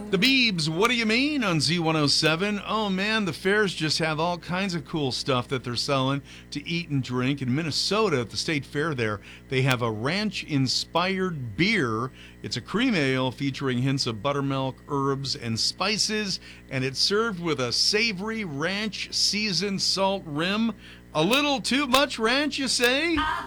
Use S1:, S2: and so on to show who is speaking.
S1: The Beebs, what do you mean on Z107? Oh man, the fairs just have all kinds of cool stuff that they're selling to eat and drink. In Minnesota at the state fair there, they have a ranch-inspired beer. It's a cream ale featuring hints of buttermilk, herbs, and spices, and it's served with a savory ranch seasoned salt rim. A little too much ranch, you say?